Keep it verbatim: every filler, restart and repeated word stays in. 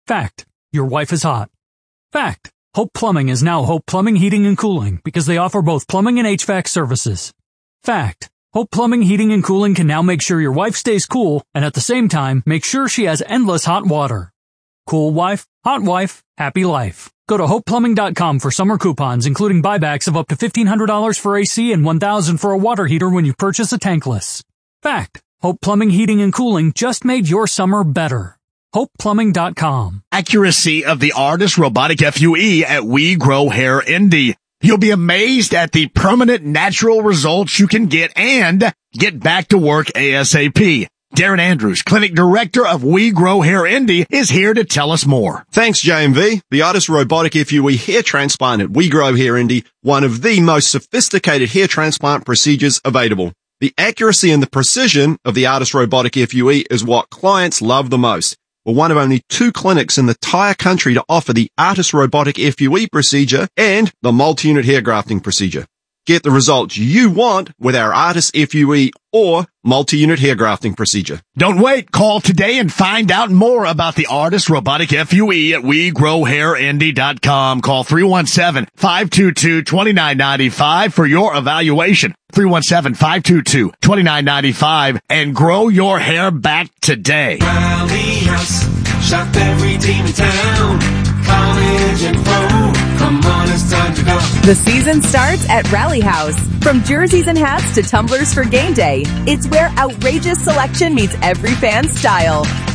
Fact. Your wife is hot. Fact. Hope Plumbing is now Hope Plumbing, Heating, and Cooling because they offer both plumbing and H V A C services. Fact. Hope Plumbing, Heating, and Cooling can now make sure your wife stays cool and at the same time make sure she has endless hot water. Cool wife, hot wife, happy life. Go to hope plumbing dot com for summer coupons, including buybacks of up to fifteen hundred dollars for A C and one thousand dollars for a water heater when you purchase a tankless. Fact. Hope Plumbing, Heating, and Cooling just made your summer better. hope plumbing dot com. Accuracy of the Artis Robotic F U E at We Grow Hair Indy. You'll be amazed at the permanent natural results you can get and get back to work ASAP. Darren Andrews, Clinic Director of We Grow Hair Indy, is here to tell us more. Thanks, J M V. The Artis Robotic F U E hair transplant at We Grow Hair Indy, one of the most sophisticated hair transplant procedures available. The accuracy and the precision of the Artis Robotic F U E is what clients love the most. We're one of only two clinics in the entire country to offer the Artis Robotic F U E procedure and the multi-unit hair grafting procedure. Get the results you want with our Artis F U E or multi-unit hair grafting procedure. Don't wait. Call today and find out more about the Artis Robotic F U E at we grow hair indy dot com. Call three one seven, five two two, two nine nine five for your evaluation. three one seven, five two two, two nine nine five and grow your hair back today. Rally House, shop every team in town. College and pro, come on, it's time to go. The season starts at Rally House. From jerseys and hats to tumblers for game day, it's where outrageous selection meets every fan's style.